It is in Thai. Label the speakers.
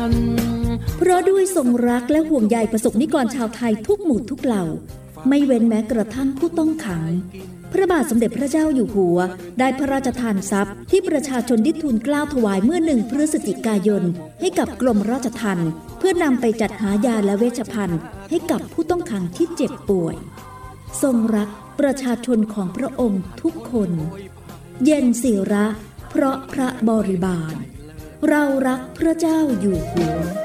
Speaker 1: เพราะด้วยทรงรักและห่วงใยประสบนิกรชาวไทยทุกหมู่ทุกเหล่าไม่เว้นแม้กระทั่งผู้ต้องขังพระบาทสมเด็จพระเจ้าอยู่หัวได้พระราชทานทรัพย์ที่ประชาชนได้ทูลเกล้าถวายเมื่อ1 พฤศจิกายนให้กับกรมราชทัณฑ์เพื่อนำไปจัดหายาและเวชภัณฑ์ให้กับผู้ต้องขังที่เจ็บป่วยทรงรักประชาชนของพระองค์ทุกคนเย็นศิระเพราะพระบริบาลเรารักพระเจ้าอยู่หัว